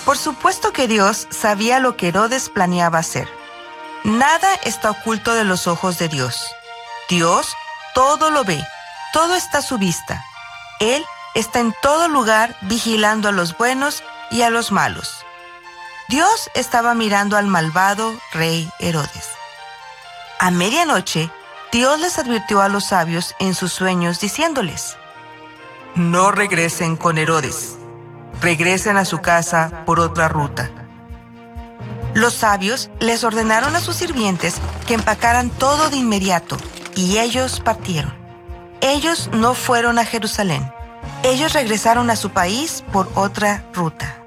Por supuesto que Dios sabía lo que Herodes planeaba hacer. Nada está oculto de los ojos de Dios. Dios todo lo ve, todo está a su vista. Él está en todo lugar vigilando a los buenos y a los malos. Dios estaba mirando al malvado rey Herodes. A medianoche, Dios les advirtió a los sabios en sus sueños diciéndoles: no regresen con Herodes. Regresen a su casa por otra ruta. Los sabios les ordenaron a sus sirvientes que empacaran todo de inmediato, y ellos partieron. Ellos no fueron a Jerusalén. Ellos regresaron a su país por otra ruta.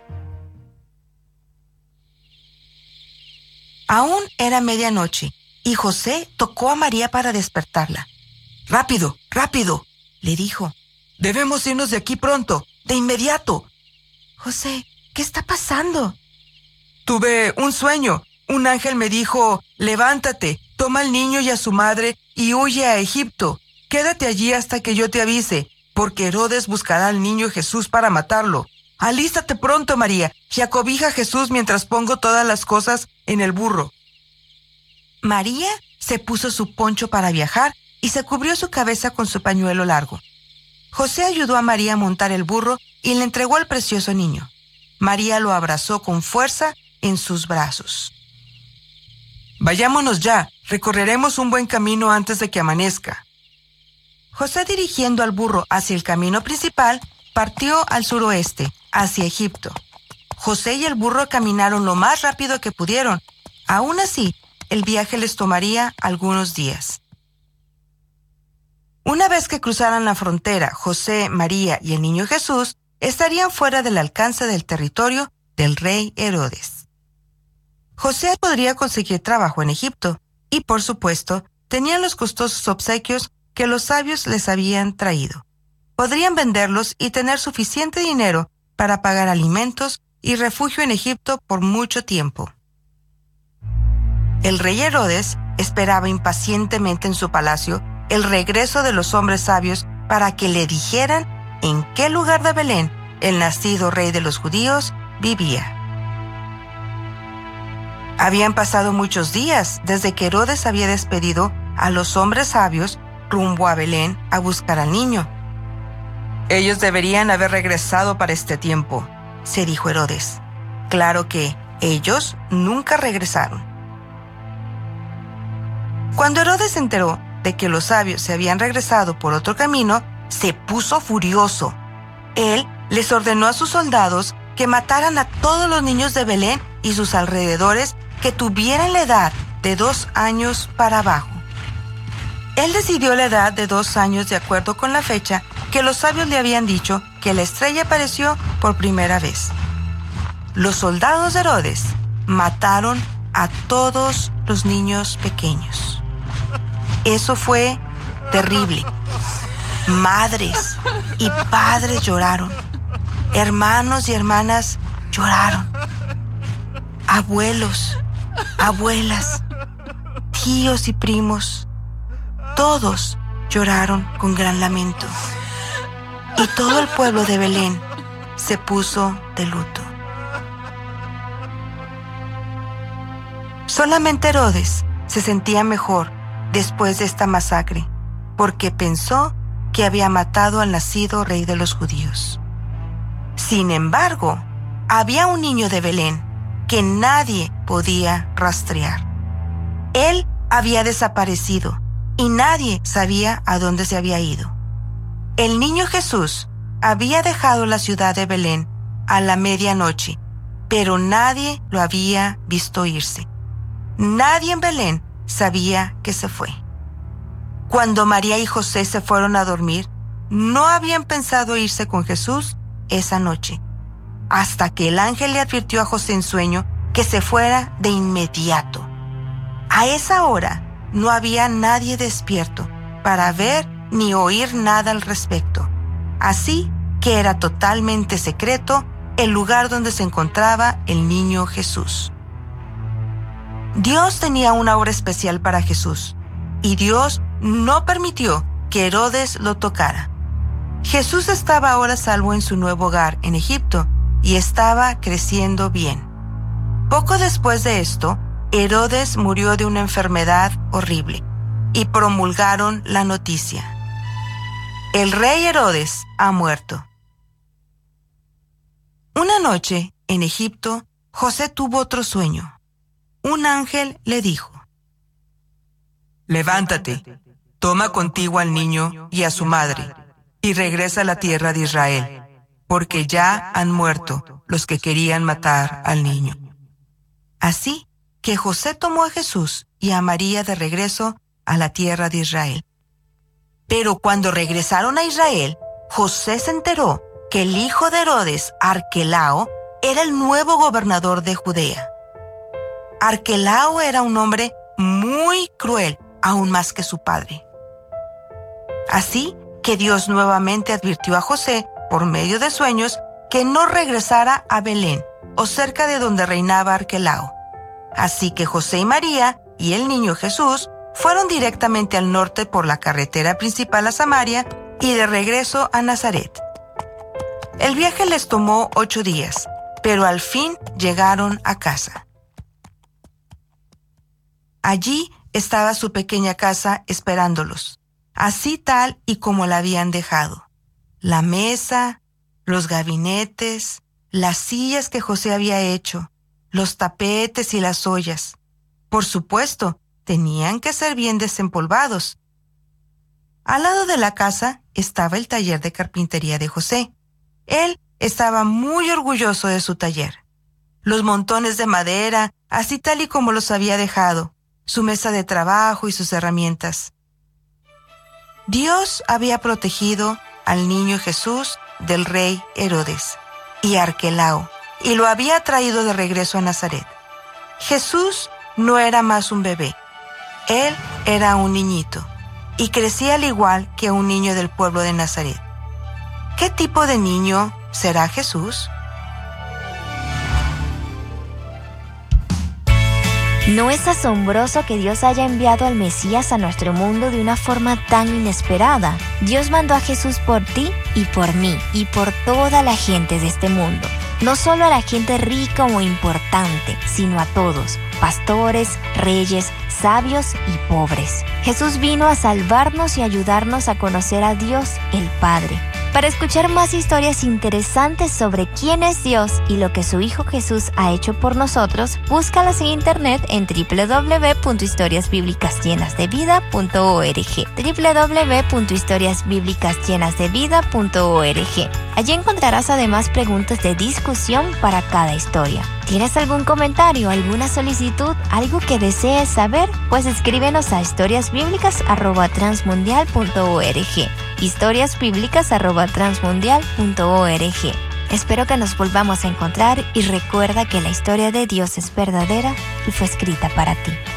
Aún era medianoche, y José tocó a María para despertarla. «¡Rápido, rápido!», le dijo. «Debemos irnos de aquí pronto, de inmediato». «José, ¿qué está pasando?» «Tuve un sueño. Un ángel me dijo, levántate, toma al niño y a su madre y huye a Egipto. Quédate allí hasta que yo te avise, porque Herodes buscará al niño Jesús para matarlo. Alístate pronto, María, y acobija a Jesús mientras pongo todas las cosas en el burro». María se puso su poncho para viajar y se cubrió su cabeza con su pañuelo largo. José ayudó a María a montar el burro y le entregó al precioso niño. María lo abrazó con fuerza en sus brazos. «Vayámonos ya, recorreremos un buen camino antes de que amanezca». José, dirigiendo al burro hacia el camino principal, partió al suroeste, hacia Egipto. José y el burro caminaron lo más rápido que pudieron. Aún así, el viaje les tomaría algunos días. Una vez que cruzaran la frontera, José, María y el niño Jesús estarían fuera del alcance del territorio del rey Herodes. José podría conseguir trabajo en Egipto y, por supuesto, tenían los costosos obsequios que los sabios les habían traído. Podrían venderlos y tener suficiente dinero para pagar alimentos y refugio en Egipto por mucho tiempo. El rey Herodes esperaba impacientemente en su palacio el regreso de los hombres sabios para que le dijeran en qué lugar de Belén el nacido rey de los judíos vivía. Habían pasado muchos días desde que Herodes había despedido a los hombres sabios rumbo a Belén a buscar al niño. «Ellos deberían haber regresado para este tiempo», se dijo Herodes. Claro que ellos nunca regresaron. Cuando Herodes se enteró de que los sabios se habían regresado por otro camino, se puso furioso. Él les ordenó a sus soldados que mataran a todos los niños de Belén y sus alrededores que tuvieran la edad de 2 años para abajo. Él decidió la edad de 2 años de acuerdo con la fecha que los sabios le habían dicho que la estrella apareció por primera vez. Los soldados de Herodes mataron a todos los niños pequeños. Eso fue terrible. Madres y padres lloraron. Hermanos y hermanas lloraron. Abuelos, abuelas, tíos y primos, todos lloraron con gran lamento. Y todo el pueblo de Belén se puso de luto. Solamente Herodes se sentía mejor después de esta masacre, porque pensó que había matado al nacido rey de los judíos. Sin embargo, había un niño de Belén que nadie podía rastrear. Él había desaparecido y nadie sabía a dónde se había ido. El niño Jesús había dejado la ciudad de Belén a la medianoche, pero nadie lo había visto irse. Nadie en Belén sabía que se fue. Cuando María y José se fueron a dormir, no habían pensado irse con Jesús esa noche, hasta que el ángel le advirtió a José en sueño que se fuera de inmediato. A esa hora no había nadie despierto para ver ni oír nada al respecto, así que era totalmente secreto el lugar donde se encontraba el niño Jesús. Dios tenía una hora especial para Jesús, y Dios no permitió que Herodes lo tocara. Jesús estaba ahora a salvo en su nuevo hogar en Egipto, y estaba creciendo bien. Poco después de esto, Herodes murió de una enfermedad horrible y promulgaron la noticia: el rey Herodes ha muerto. Una noche, en Egipto, José tuvo otro sueño. Un ángel le dijo: levántate, toma contigo al niño y a su madre, y regresa a la tierra de Israel, porque ya han muerto los que querían matar al niño. Así que José tomó a Jesús y a María de regreso a la tierra de Israel. Pero cuando regresaron a Israel, José se enteró que el hijo de Herodes, Arquelao, era el nuevo gobernador de Judea. Arquelao era un hombre muy cruel, aún más que su padre. Así que Dios nuevamente advirtió a José, por medio de sueños, que no regresara a Belén, o cerca de donde reinaba Arquelao. Así que José y María y el niño Jesús fueron directamente al norte por la carretera principal a Samaria y de regreso a Nazaret. El viaje les tomó 8 días, pero al fin llegaron a casa. Allí estaba su pequeña casa esperándolos, así tal y como la habían dejado. La mesa, los gabinetes, las sillas que José había hecho, los tapetes y las ollas. Por supuesto, tenían que ser bien desempolvados. Al lado de la casa estaba el taller de carpintería de José. Él estaba muy orgulloso de su taller. Los montones de madera, así tal y como los había dejado, su mesa de trabajo y sus herramientas. Dios había protegido al niño Jesús del rey Herodes y Arquelao, y lo había traído de regreso a Nazaret. Jesús no era más un bebé. Él era un niñito, y crecía al igual que un niño del pueblo de Nazaret. ¿Qué tipo de niño será Jesús? ¿No es asombroso que Dios haya enviado al Mesías a nuestro mundo de una forma tan inesperada? Dios mandó a Jesús por ti y por mí y por toda la gente de este mundo. No solo a la gente rica o importante, sino a todos, pastores, reyes, sabios y pobres. Jesús vino a salvarnos y ayudarnos a conocer a Dios, el Padre. Para escuchar más historias interesantes sobre quién es Dios y lo que su Hijo Jesús ha hecho por nosotros, búscalas en internet en www.historiasbiblicasllenasdevida.org www.historiasbiblicasllenasdevida.org. Allí encontrarás además preguntas de discusión para cada historia. ¿Tienes algún comentario, alguna solicitud, algo que desees saber? Pues escríbenos a historiasbiblicas@transmundial.org historiasbiblicas@transmundial.org. Espero que nos volvamos a encontrar y recuerda que la historia de Dios es verdadera y fue escrita para ti.